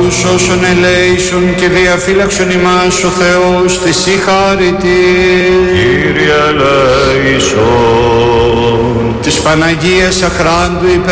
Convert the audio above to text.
όλους όσων ελέησον και διαφύλαξον ημάς ο Θεός της η χάρητη. Κύριε ελέησον. Της Παναγίας αχράντου